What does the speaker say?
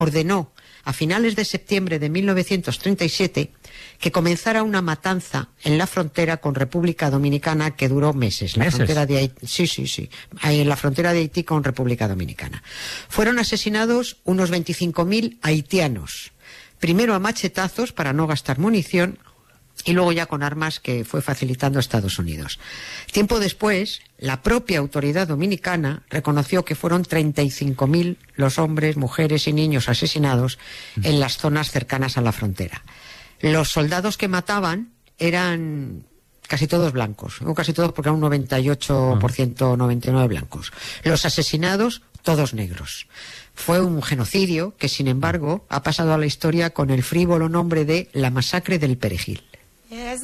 ordenó a finales de septiembre de 1937 que comenzara una matanza en la frontera con República Dominicana que duró meses. Frontera de Haití, sí, en la frontera de Haití con República Dominicana. Fueron asesinados unos 25.000 haitianos, primero a machetazos para no gastar munición y luego ya con armas que fue facilitando Estados Unidos. Tiempo después, la propia autoridad dominicana reconoció que fueron 35.000 los hombres, mujeres y niños asesinados en las zonas cercanas a la frontera. Los soldados que mataban eran casi todos blancos, no casi todos porque eran un 98%, 99% blancos. Los asesinados, todos negros. Fue un genocidio que, sin embargo, ha pasado a la historia con el frívolo nombre de la masacre del Perejil.